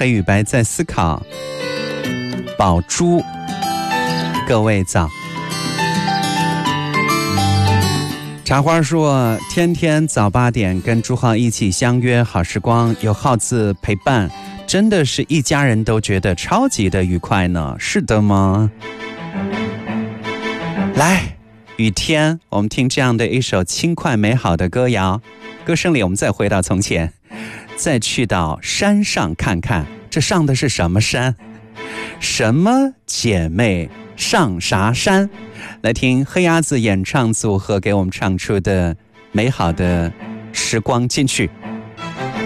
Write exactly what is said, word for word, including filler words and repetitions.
黑与白在思考。宝珠，各位早。茶花说，天天早八点跟朱浩一起相约好时光，有浩字陪伴，真的是一家人都觉得超级的愉快呢，是的吗？来，雨天，我们听这样的一首轻快美好的歌谣，歌声里我们再回到从前，再去到山上看看，这上的是什么山？什么姐妹上啥山？来听黑鸭子演唱组合给我们唱出的美好的时光金曲。